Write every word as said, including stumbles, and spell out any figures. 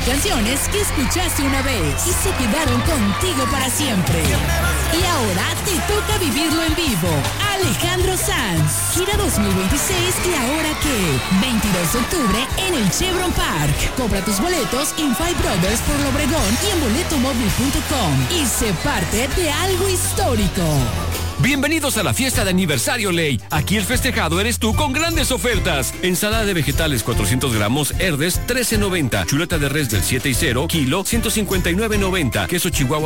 canciones que escuchaste una vez y se quedaron contigo para siempre. Y ahora te toca vivirlo en vivo. Alejandro Sanz, gira dos mil veintiséis y ahora qué. veintidós de octubre en el Chevron Park. Compra tus boletos en Five Brothers por Obregón y en boleto móvil punto com y sé parte de algo histórico. Bienvenidos a la fiesta de aniversario Ley. Aquí el festejado eres tú con grandes ofertas. Ensalada de vegetales cuatrocientos gramos, Herdes trece noventa. Chuleta de res del siete y cero, kilo ciento cincuenta y nueve noventa. Queso Chihuahua